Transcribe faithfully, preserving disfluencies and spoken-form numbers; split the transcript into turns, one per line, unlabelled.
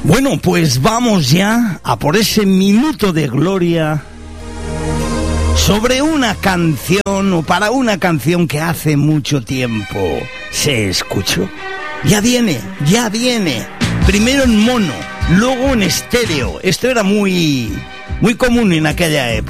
Bueno, pues vamos ya a por ese minuto de gloria sobre una canción o para una canción que hace mucho tiempo se escuchó. Ya viene, ya viene. Primero en mono, luego en estéreo. Esto era muy, muy común en aquella época.